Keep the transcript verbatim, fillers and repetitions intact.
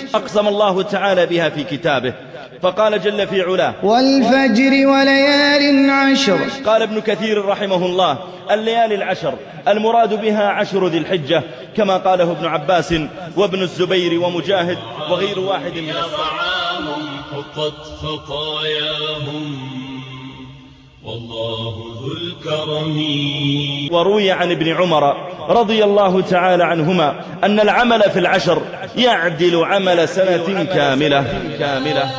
أقسم الله تعالى بها في كتابه، فقال جل في علاه: والفجر وليال عشر. قال ابن كثير رحمه الله: الليالي العشر المراد بها عشر ذي الحجة، كما قاله ابن عباس وابن الزبير ومجاهد وغير واحد من الصحابة. حطت خطاياهم والله ذو الكرم. وروي عن ابن عمر رضي الله تعالى عنهما أن العمل في العشر يعدل عمل سنة كاملة.